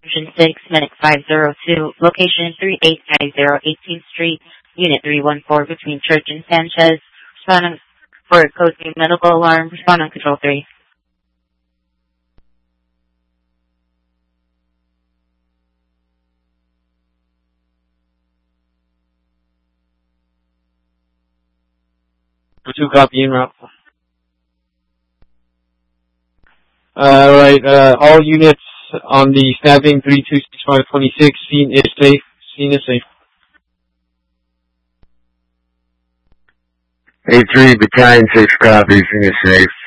Ocean 6, Medic 502, location 3850 18th Street, Unit 314 between Church and Sanchez. Respond on, for code 3 medical alarm. Respond on control 3. For 2 copy en route. Alright, all units on the snapping 326526, scene is safe. Scene is safe. A3, battalion 6 copies, scene is safe.